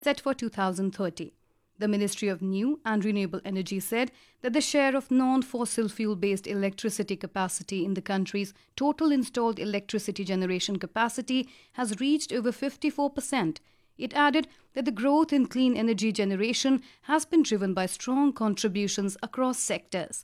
set for 2030. The Ministry of New and Renewable Energy said that the share of non-fossil fuel-based electricity capacity in the country's total installed electricity generation capacity has reached over 54%. It added that the growth in clean energy generation has been driven by strong contributions across sectors.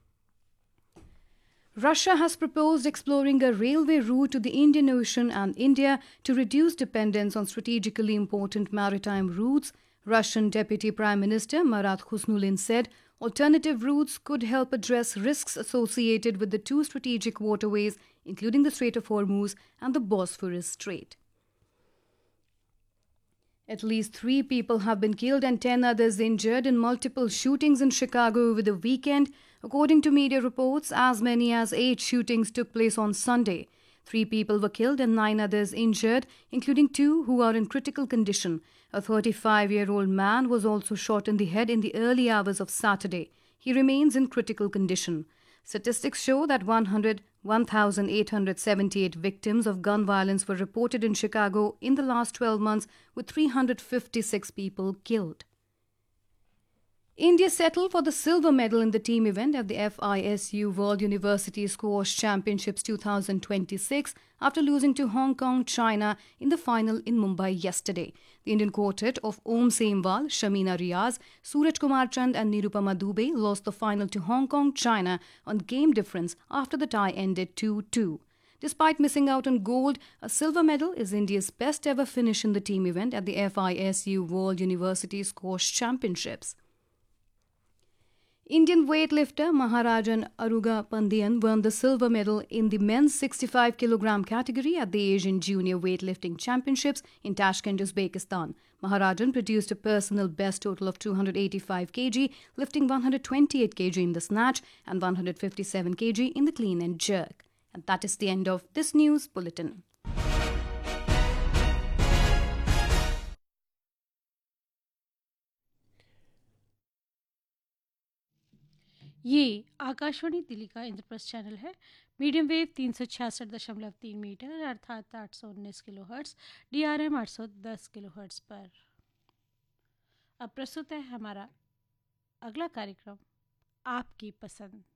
Russia has proposed exploring a railway route to the Indian Ocean and India to reduce dependence on strategically important maritime routes. Russian Deputy Prime Minister Marat Khusnulin said alternative routes could help address risks associated with the two strategic waterways, including the Strait of Hormuz and the Bosphorus Strait. At least 3 people have been killed and 10 others injured in multiple shootings in Chicago over the weekend. According to media reports, as many as 8 shootings took place on Sunday. 3 people were killed and 9 others injured, including 2 who are in critical condition. A 35-year-old man was also shot in the head in the early hours of Saturday. He remains in critical condition. Statistics show that 1,878 victims of gun violence were reported in Chicago in the last 12 months, with 356 people killed. India settled for the silver medal in the team event at the FISU World University Squash Championships 2026 after losing to Hong Kong, China in the final in Mumbai yesterday. The Indian quartet of Om Semwal, Shamina Riaz, Suraj Kumar Chand and Nirupama Dubey lost the final to Hong Kong, China on game difference after the tie ended 2-2. Despite missing out on gold, a silver medal is India's best ever finish in the team event at the FISU World University Squash Championships. Indian weightlifter Maharajan Aruga Pandian won the silver medal in the men's 65 kg category at the Asian Junior Weightlifting Championships in Tashkent, Uzbekistan. Maharajan produced a personal best total of 285 kg, lifting 128 kg in the snatch and 157 kg in the clean and jerk. And that is the end of this news bulletin. ये आकाशवाणी दिल्ली का Indraprastha channel है। Medium wave 366.3 metre अर्थात 819 kilo hertz, DRM 810 kilo hertz पर। अब प्रस्तुत है हमारा अगला कार्यक्रम आपकी पसंद।